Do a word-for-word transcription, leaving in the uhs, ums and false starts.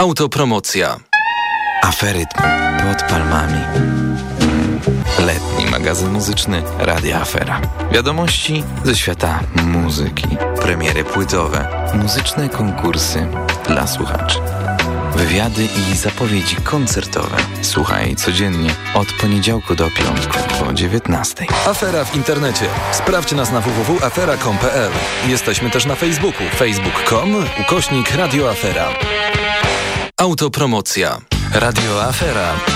Autopromocja. Aferytm pod palmami. Letni magazyn muzyczny Radia Afera. Wiadomości ze świata muzyki. Premiery płytowe. Muzyczne konkursy dla słuchaczy. Wywiady i zapowiedzi koncertowe. Słuchaj codziennie od poniedziałku do piątku po dziewiętnastej. Afera w internecie. Sprawdź nas na w w w kropka afera kropka com kropka p l. Jesteśmy też na Facebooku. facebook kropka com ukośnik Radio Afera. Autopromocja. Radio Afera.